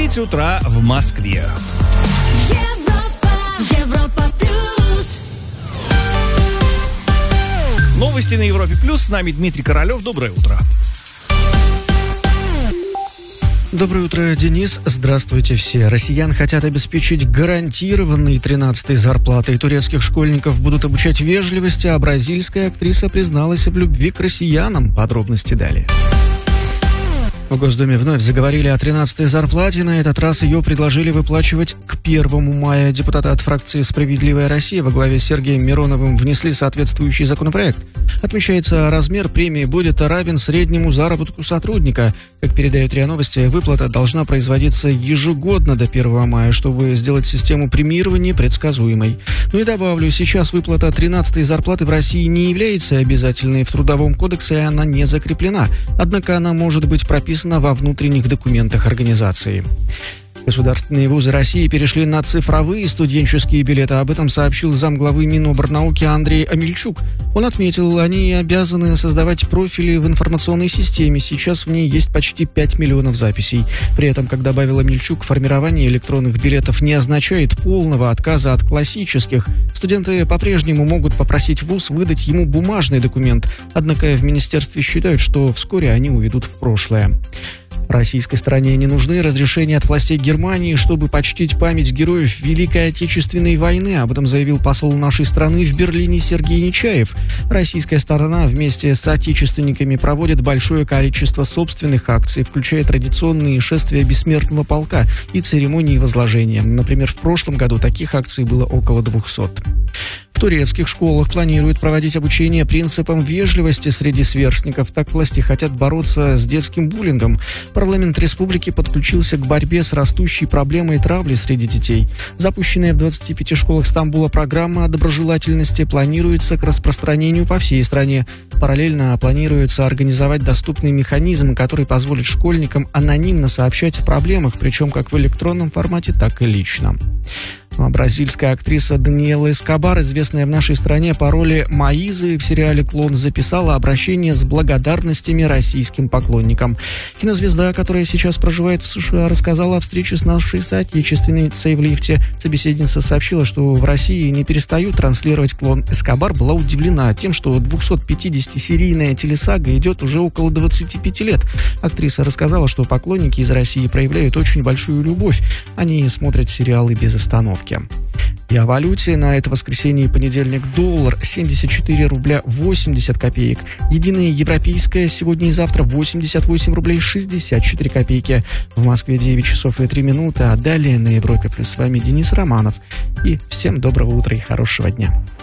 9 утра в Москве. Европа плюс. Новости на Европе плюс. С нами Дмитрий Королев. Доброе утро. Доброе утро, Денис. Здравствуйте все. Россиян хотят обеспечить гарантированной 13-й зарплатой. Турецких школьников будут обучать вежливости, а бразильская актриса призналась в любви к россиянам. Подробности далее. В Госдуме вновь заговорили о 13-й зарплате. На этот раз ее предложили выплачивать к 1 мая. Депутаты от фракции «Справедливая Россия» во главе с Сергеем Мироновым внесли соответствующий законопроект. Отмечается, размер премии будет равен среднему заработку сотрудника. Как передают РИА Новости, выплата должна производиться ежегодно до 1 мая, чтобы сделать систему премирования предсказуемой. Ну и добавлю, сейчас выплата 13-й зарплаты в России не является обязательной в Трудовом кодексе, и она не закреплена. Однако она может быть прописана во внутренних документах организации. Государственные вузы России перешли на цифровые студенческие билеты. Об этом сообщил замглавы Минобрнауки Андрей Амельчук. Он отметил, они обязаны создавать профили в информационной системе. Сейчас в ней есть почти 5 миллионов записей. При этом, как добавил Амельчук, формирование электронных билетов не означает полного отказа от классических. Студенты по-прежнему могут попросить вуз выдать ему бумажный документ. Однако в министерстве считают, что вскоре они уйдут в прошлое. Российской стороне не нужны разрешения от властей Германии, чтобы почтить память героев Великой Отечественной войны. Об этом заявил посол нашей страны в Берлине Сергей Нечаев. Российская сторона вместе с отечественниками проводит большое количество собственных акций, включая традиционные шествия Бессмертного полка и церемонии возложения. Например, в прошлом году таких акций было около 200. В турецких школах планируют проводить обучение принципам вежливости среди сверстников. Так власти хотят бороться с детским буллингом. Парламент республики подключился к борьбе с растущей проблемой травли среди детей. Запущенная в 25 школах Стамбула программа доброжелательности планируется к распространению по всей стране. Параллельно планируется организовать доступный механизм, который позволит школьникам анонимно сообщать о проблемах, причем как в электронном формате, так и лично. Бразильская актриса Даниэла Эскобар, известная в нашей стране по роли Маизы в сериале «Клон», записала обращение с благодарностями российским поклонникам. Кинозвезда, которая сейчас проживает в США, рассказала о встрече с нашей соотечественницей в лифте. Собеседница сообщила, что в России не перестают транслировать «Клон». Эскобар была удивлена тем, что 250-серийная телесага идет уже около 25 лет. Актриса рассказала, что поклонники из России проявляют очень большую любовь. Они смотрят сериалы без остановки. И о валюте. На это воскресенье и понедельник доллар 74 рубля 80 копеек. Единая европейская сегодня и завтра 88 рублей 64 копейки. В Москве 9 часов и 3 минуты. А далее на Европе плюс. С вами Денис Романов. И всем доброго утра и хорошего дня.